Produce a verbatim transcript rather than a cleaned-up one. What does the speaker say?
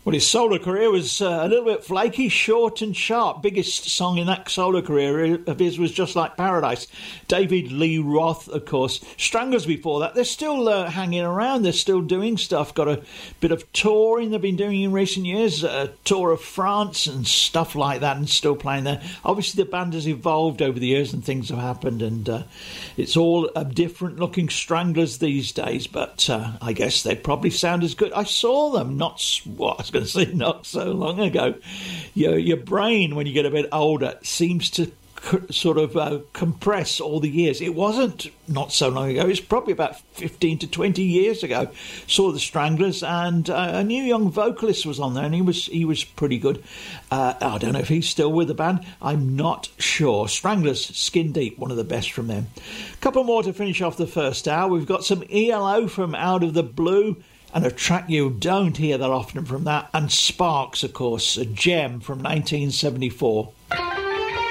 Well, his solo career was uh, a little bit flaky, short and sharp. Biggest song in that solo career of his was Just Like Paradise. David Lee Roth, of course. Stranglers before that. They're still uh, hanging around. They're still doing stuff. Got a bit of touring they've been doing in recent years. A tour of France and stuff like that, and still playing there. Obviously, the band has evolved over the years and things have happened, and uh, it's all a different looking Stranglers these days, but uh, I guess they probably sound as good. I saw them not... What, I was going to say not so long ago. Your your brain, when you get a bit older, seems to c- sort of uh, compress all the years. It wasn't not so long ago. It was probably about fifteen to twenty years ago. Saw the Stranglers, and uh, a new young vocalist was on there, and he was he was pretty good. Uh, I don't know if he's still with the band. I'm not sure. Stranglers, Skin Deep, one of the best from them. A couple more to finish off the first hour. We've got some E L O from Out of the Blue, and a track you don't hear that often from that, and Sparks, of course, a gem from nineteen seventy-four.